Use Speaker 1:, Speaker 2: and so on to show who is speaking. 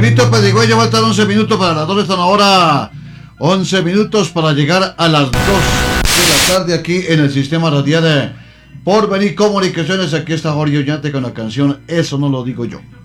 Speaker 1: Víctor Pedigüello, faltan 11 minutos para las 2 de esta hora. 11 minutos para llegar a las 2 de la tarde aquí en el sistema radial Porvenir Comunicaciones. Aquí está Jorge Ollante con la canción Eso no lo digo yo.